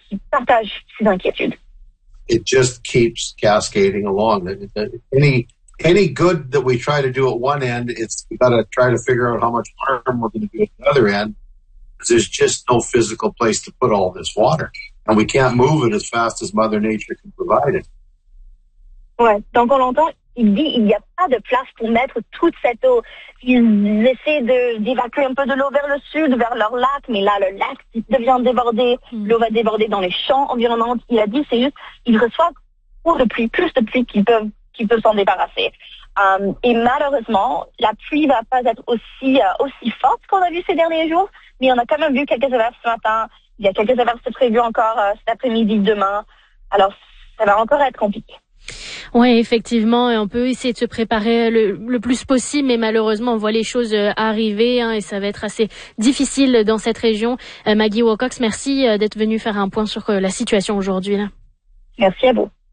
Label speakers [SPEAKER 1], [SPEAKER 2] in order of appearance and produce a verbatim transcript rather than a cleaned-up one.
[SPEAKER 1] qui partagent ces inquiétudes.
[SPEAKER 2] It just keeps cascading along. Any any good that we try to do at one end, it's we got to try to figure out how much harm we're going to do at the other end. Because there's just no physical place to put all this water, and we can't move it as fast as Mother Nature can provide it.
[SPEAKER 1] Ouais, donc on l'entend, il dit il n'y a pas de place pour mettre toute cette eau. Ils essaient de, d'évacuer un peu de l'eau vers le sud, vers leur lac, mais là le lac devient débordé, mm. l'eau va déborder dans les champs environnants. Il a dit c'est juste, ils reçoivent trop de pluie, plus de pluie qu'ils peuvent, qu'ils peuvent s'en débarrasser. Um, et malheureusement, la pluie va pas être aussi uh, aussi forte qu'on a vu ces derniers jours, mais on a quand même vu quelques averses ce matin. Il y a quelques averses prévues encore uh, cet après-midi, demain. Alors ça va encore être compliqué.
[SPEAKER 3] Oui, effectivement, et on peut essayer de se préparer le, le plus possible, mais malheureusement, on voit les choses arriver hein, et ça va être assez difficile dans cette région. Euh, Maggie Wilcox, merci d'être venue faire un point sur la situation aujourd'hui. Là.
[SPEAKER 1] Merci à vous.